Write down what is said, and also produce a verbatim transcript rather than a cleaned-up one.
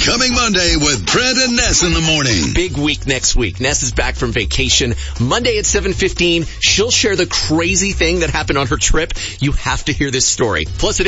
Coming Monday with Brent and Ness in the morning. Big week next week. Ness is back from vacation. Monday at seven fifteen, she'll share the crazy thing that happened on her trip. You have to hear this story. Plus,